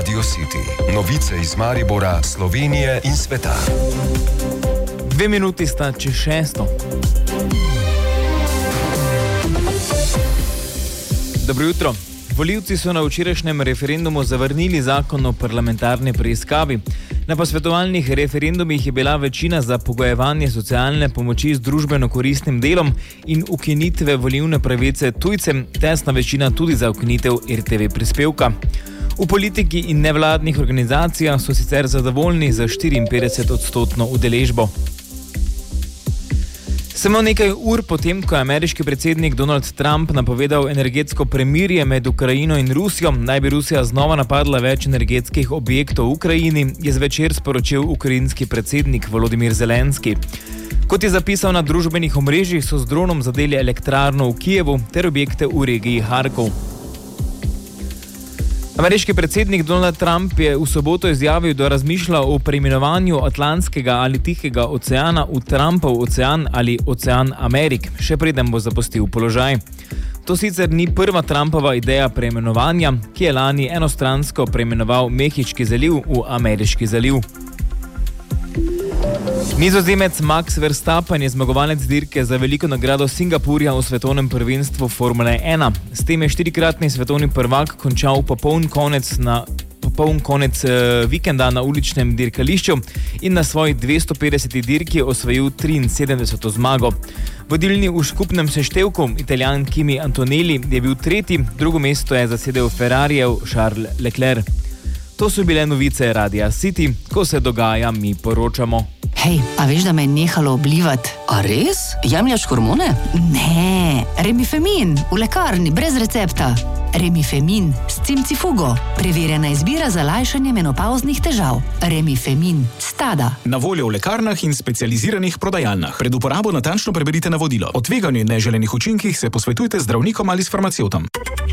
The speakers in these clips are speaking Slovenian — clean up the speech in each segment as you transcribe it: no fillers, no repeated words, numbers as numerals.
Radio City. Novice iz Maribora, Slovenije in sveta. 2 minuti sta čez 6. Dobro jutro. Volivci so na včerajšnjem referendumu zavrnili zakon o parlamentarni preiskavi. Na posvetovalnih referendumih je bila večina za pogojevanje socialne pomoči z družbeno koristnim delom in ukinitve volilne pravice tujcem, tesna večina tudi za ukinitev RTV prispevka. V politiki in nevladnih organizacijah so sicer zadovoljni za 54% udeležbo. Samo nekaj ur potem, ko je ameriški predsednik Donald Trump napovedal energetsko premirje med Ukrajino in Rusijo, naj bi Rusija znova napadla več energetskih objektov v Ukrajini, je zvečer sporočil ukrajinski predsednik Volodymyr Zelenski. Kot je zapisal na družbenih omrežjih, so z dronom zadeli elektrarno v Kijevu ter objekte v regiji Harkov. Ameriški predsednik Donald Trump je v soboto izjavil, da razmišlja o preimenovanju Atlantskega ali Tihega oceana v Trumpov ocean ali Ocean Amerik, še preden bo zapustil položaj. To sicer ni prva Trumpova ideja preimenovanja, ki je lani enostransko preimenoval Mehiški zaliv v Ameriški zaliv. Nizozemec Max Verstappen je zmagovalec dirke za veliko nagrado Singapurja v svetovnem prvenstvu Formule 1. S tem je 4-kratni svetovni prvak končal popoln konec vikenda na uličnem dirkališču in na svoji 250. dirki osvojil 73. zmago. Vodilni v skupnem seštevku, Italijan Kimi Antonelli, je bil tretji, drugo mesto je zasedel Ferrarijev Charles Leclerc. To so bile novice Radia City, ko se dogaja, mi poročamo. Hej, a veš, da me je nehalo oblivati? A res? Jemljaš hormone? Ne, Remifemin, v lekarni, brez recepta. Remifemin s cimcifugo. Preverjena izbira za lajšanje menopavznih težav. Remifemin, Stada. Na voljo v lekarnah in specializiranih prodajalnah. Pred uporabo natančno preberite navodilo. O tveganju in neželenih učinkih se posvetujte z zdravnikom ali s farmacevtom.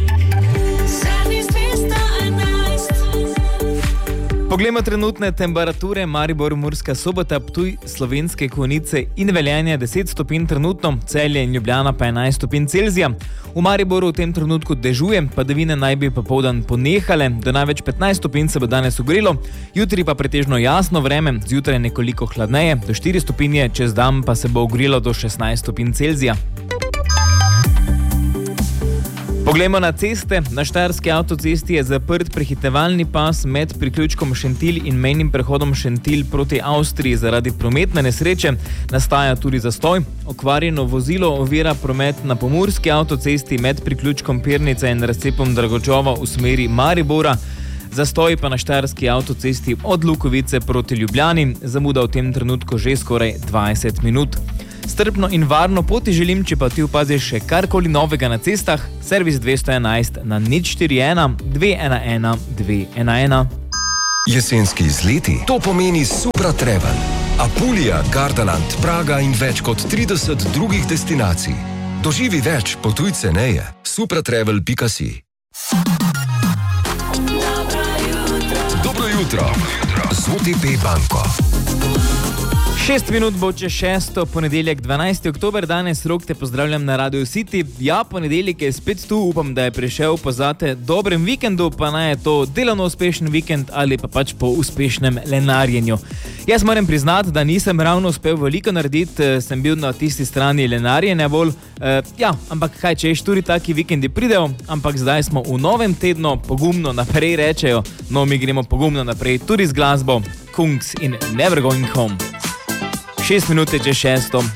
Poglejmo trenutne temperature. Maribor, Murska Sobota, Ptuj, Slovenske Konjice in Velenje 10 stopinj trenutno, Celje in Ljubljana pa 11 stopinj Celzija. V Mariboru v tem trenutku dežuje, padavine naj bi popoldan ponehale, do največ 15 stopinj se bo danes ogrelo, jutri pa pretežno jasno vreme, zjutraj nekoliko hladneje, do 4 stopinje, čez dan pa se bo ogrelo do 16 stopinj Celzija. Poglejmo na ceste. Na Štajerski avtocesti je zaprt prehitevalni pas med priključkom Šentilj in mejnim prehodom Šentilj proti Avstriji zaradi prometne nesreče. Nastaja tudi zastoj. Okvarjeno vozilo ovira promet na Pomurski avtocesti med priključkom Pernica in razcepom Dragočova v smeri Maribora. Zastoj pa na Štajerski avtocesti od Lukovice proti Ljubljani. Zamuda v tem trenutku že skoraj 20 minut. Strpno in varno poti želim, če pa ti opaziš še karkoli novega na cestah, servis 211 na 041 211 211. Jesenski izleti, to pomeni Supra Travel. Apulija, Gardaland, Praga in več kot 30 drugih destinacij. Doživi več, potuj ceneje. supratravel.si. Dobro jutro z OTP banko. 6 minut bo čez 6, ponedeljek 12. oktober, danes Rok te pozdravljam na Radio City. Ja, ponedeljek je spet tu, upam, da je prišel po zate dobrem vikendu, pa naj je to delovno uspešen vikend ali pa pač po uspešnem lenarjenju. Jaz moram priznati, da nisem ravno uspel veliko narediti, sem bil na tisti strani lenarjenja bolj, ampak kaj češ, tudi taki vikendi pridejo, ampak zdaj smo v novem tednu, pogumno naprej rečejo, no mi gremo pogumno naprej, tudi z glasbo Kungs in Never Going Home. 6 minut čez 6,